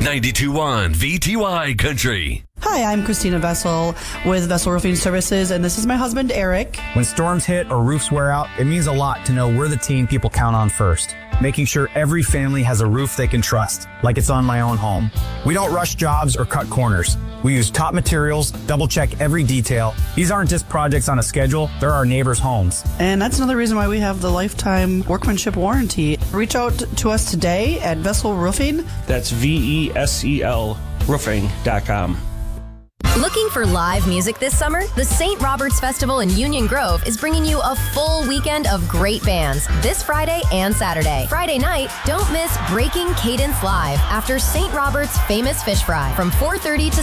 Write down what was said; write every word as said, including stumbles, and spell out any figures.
ninety-two point one V T Y Country. Hi, I'm Christina Vessel with Vessel Roofing Services, and this is my husband, Eric. When storms hit or roofs wear out, it means a lot to know we're the team people count on first, making sure every family has a roof they can trust, like it's on my own home. We don't rush jobs or cut corners. We use top materials, double-check every detail. These aren't just projects on a schedule, they're our neighbors' homes. And that's another reason why we have the lifetime workmanship warranty. Reach out to us today at Vessel Roofing. That's V E S E L roofing dot com. Looking for live music this summer? The Saint Roberts Festival in Union Grove is bringing you a full weekend of great bands this Friday and Saturday. Friday night, don't miss Breaking Cadence Live after Saint Roberts' famous fish fry from four thirty to